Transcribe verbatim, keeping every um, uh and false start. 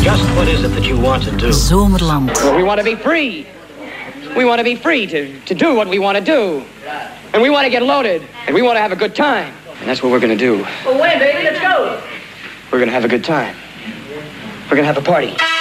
Just what is it that you want to do? Zomerland. Well, we want to be free. We want to be free to, to do what we want to do. And we want to get loaded. And we want to have a good time. And that's what we're going to do. Well, wait, baby, let's go. We're going to have a good time. We're going to have a party.